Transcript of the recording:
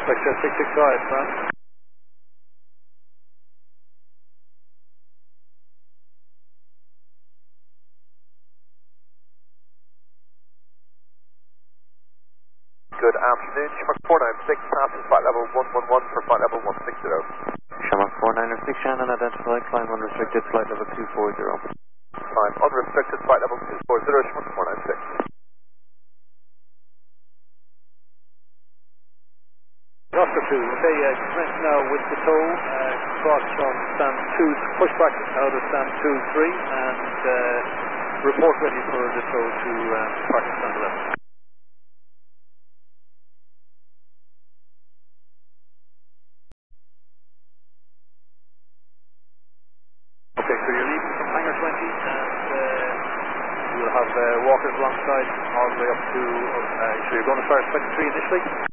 Vector 665, man. Good afternoon, Shamrock 496, passes flight level 111 for flight level 160. Shamrock 496, Shannon, identify, climb unrestricted, flight level 240. Climb unrestricted, flight level 240, Shamrock 496. Oscar 2, okay, commence now with the tow, cross from stand 2, push back out of stand 2-3, and report ready for the tow to park at stand 11. Okay, so you're leaving from hangar 20, and you'll have walkers alongside all the way up to, so you're going to start at 23 initially?